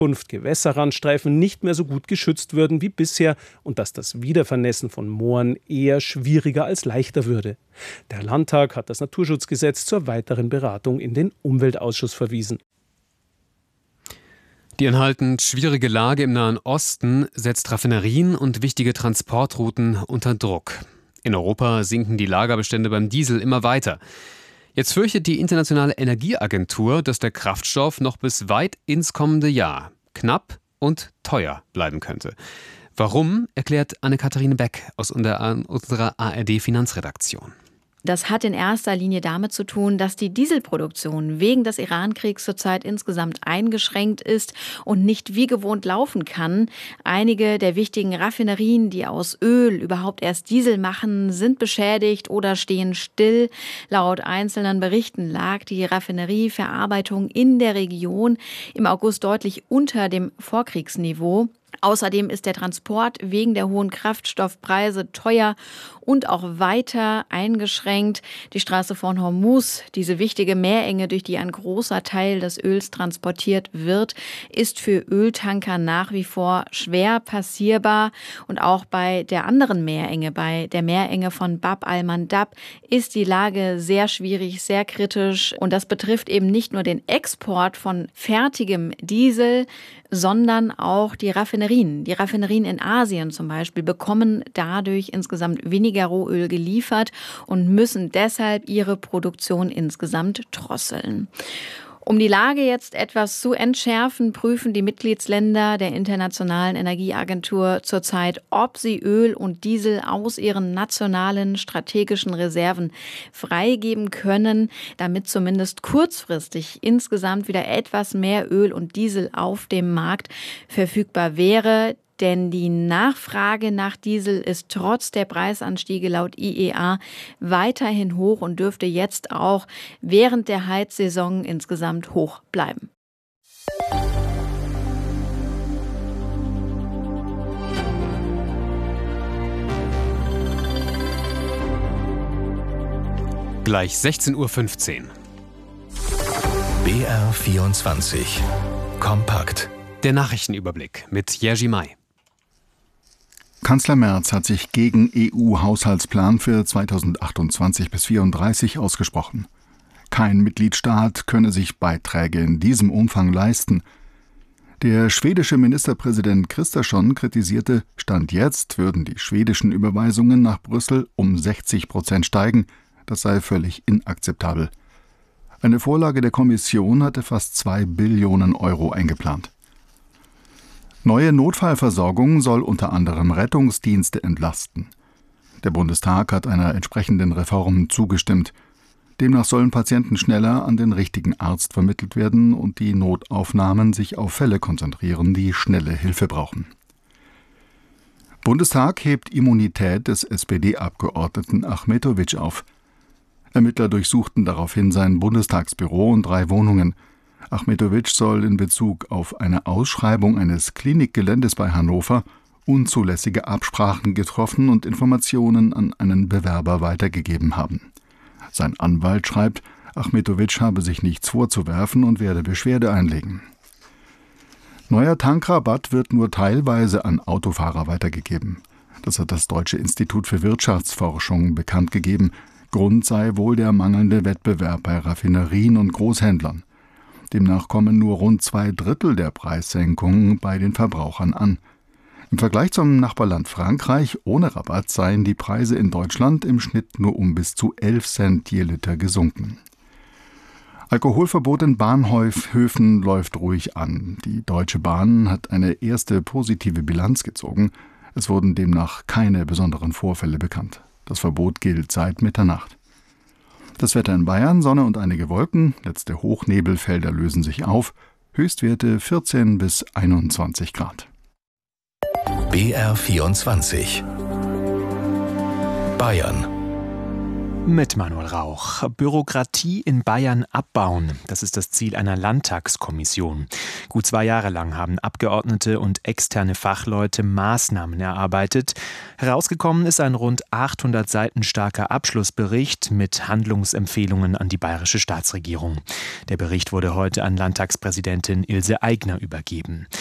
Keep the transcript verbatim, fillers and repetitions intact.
Zukunft Gewässerrandstreifen nicht mehr so gut geschützt würden wie bisher und dass das Wiedervernässen von Mooren eher schwieriger als leichter würde. Der Landtag hat das Naturschutzgesetz zur weiteren Beratung in den Umweltausschuss verwiesen. Die anhaltend schwierige Lage im Nahen Osten setzt Raffinerien und wichtige Transportrouten unter Druck. In Europa sinken die Lagerbestände beim Diesel immer weiter. Jetzt fürchtet die Internationale Energieagentur, dass der Kraftstoff noch bis weit ins kommende Jahr knapp und teuer bleiben könnte. Warum, erklärt Anne-Katharine Beck aus unserer A R D-Finanzredaktion. Das hat in erster Linie damit zu tun, dass die Dieselproduktion wegen des Iran-Kriegs zurzeit insgesamt eingeschränkt ist und nicht wie gewohnt laufen kann. Einige der wichtigen Raffinerien, die aus Öl überhaupt erst Diesel machen, sind beschädigt oder stehen still. Laut einzelnen Berichten lag die Raffinerieverarbeitung in der Region im August deutlich unter dem Vorkriegsniveau. Außerdem ist der Transport wegen der hohen Kraftstoffpreise teuer und auch weiter eingeschränkt. Die Straße von Hormuz, diese wichtige Meerenge, durch die ein großer Teil des Öls transportiert wird, ist für Öltanker nach wie vor schwer passierbar. Und auch bei der anderen Meerenge, bei der Meerenge von Bab al-Mandab, ist die Lage sehr schwierig, sehr kritisch. Und das betrifft eben nicht nur den Export von fertigem Diesel, sondern auch die Raffinerien. Die Raffinerien in Asien zum Beispiel bekommen dadurch insgesamt weniger Rohöl geliefert und müssen deshalb ihre Produktion insgesamt drosseln. Um die Lage jetzt etwas zu entschärfen, prüfen die Mitgliedsländer der Internationalen Energieagentur zurzeit, ob sie Öl und Diesel aus ihren nationalen strategischen Reserven freigeben können, damit zumindest kurzfristig insgesamt wieder etwas mehr Öl und Diesel auf dem Markt verfügbar wäre. Denn die Nachfrage nach Diesel ist trotz der Preisanstiege laut I E A weiterhin hoch und dürfte jetzt auch während der Heizsaison insgesamt hoch bleiben. Gleich sechzehn Uhr fünfzehn. B R vierundzwanzig. Kompakt. Der Nachrichtenüberblick mit Jerzy May. Kanzler Merz hat sich gegen E U-Haushaltsplan für zweitausendachtundzwanzig bis vierunddreißig ausgesprochen. Kein Mitgliedstaat könne sich Beiträge in diesem Umfang leisten. Der schwedische Ministerpräsident Kristersson kritisierte, Stand jetzt würden die schwedischen Überweisungen nach Brüssel um sechzig Prozent steigen. Das sei völlig inakzeptabel. Eine Vorlage der Kommission hatte fast zwei Billionen Euro eingeplant. Neue Notfallversorgung soll unter anderem Rettungsdienste entlasten. Der Bundestag hat einer entsprechenden Reform zugestimmt. Demnach sollen Patienten schneller an den richtigen Arzt vermittelt werden und die Notaufnahmen sich auf Fälle konzentrieren, die schnelle Hilfe brauchen. Bundestag hebt Immunität des S P D-Abgeordneten Achmetović auf. Ermittler durchsuchten daraufhin sein Bundestagsbüro und drei Wohnungen. Achmetović soll in Bezug auf eine Ausschreibung eines Klinikgeländes bei Hannover unzulässige Absprachen getroffen und Informationen an einen Bewerber weitergegeben haben. Sein Anwalt schreibt, Achmetović habe sich nichts vorzuwerfen und werde Beschwerde einlegen. Neuer Tankrabatt wird nur teilweise an Autofahrer weitergegeben. Das hat das Deutsche Institut für Wirtschaftsforschung bekannt gegeben. Grund sei wohl der mangelnde Wettbewerb bei Raffinerien und Großhändlern. Demnach kommen nur rund zwei Drittel der Preissenkungen bei den Verbrauchern an. Im Vergleich zum Nachbarland Frankreich ohne Rabatt seien die Preise in Deutschland im Schnitt nur um bis zu elf Cent je Liter gesunken. Alkoholverbot in Bahnhöfen läuft ruhig an. Die Deutsche Bahn hat eine erste positive Bilanz gezogen. Es wurden demnach keine besonderen Vorfälle bekannt. Das Verbot gilt seit Mitternacht. Das Wetter in Bayern, Sonne und einige Wolken, letzte Hochnebelfelder lösen sich auf, Höchstwerte vierzehn bis einundzwanzig Grad. B R vierundzwanzig. Bayern. Mit Manuel Rauch. Bürokratie in Bayern abbauen. Das ist das Ziel einer Landtagskommission. Gut zwei Jahre lang haben Abgeordnete und externe Fachleute Maßnahmen erarbeitet. Herausgekommen ist ein rund achthundert Seiten starker Abschlussbericht mit Handlungsempfehlungen an die bayerische Staatsregierung. Der Bericht wurde heute an Landtagspräsidentin Ilse Aigner übergeben.